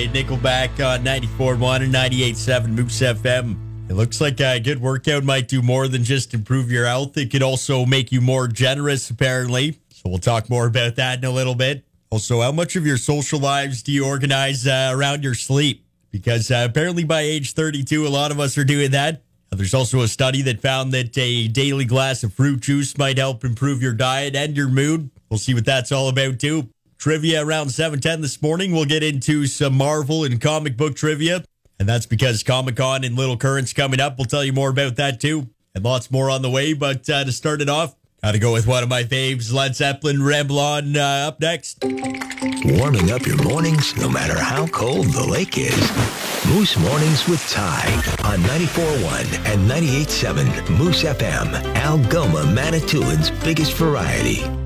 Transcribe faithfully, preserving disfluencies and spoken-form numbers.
by Nickelback on ninety-four point one and ninety-eight point seven Moose F M. It looks like a good workout might do more than just improve your health. It could also make you more generous, apparently. So we'll talk more about that in a little bit. Also, how much of your social lives do you organize uh, around your sleep? Because uh, apparently by age thirty-two, a lot of us are doing that. There's also a study that found that a daily glass of fruit juice might help improve your diet and your mood. We'll see what that's all about, too. Trivia around seven ten this morning. We'll get into some Marvel and comic book trivia. And that's because Comic-Con in Little Current's coming up. We'll tell you more about that, too. And lots more on the way. But uh, to start it off, gotta go with one of my faves, Led Zeppelin, Ramble On, uh, up next. Warming up your mornings, no matter how cold the lake is. Moose Mornings with Ty on ninety-four point one and ninety-eight point seven Moose F M, Algoma, Manitoulин's biggest variety.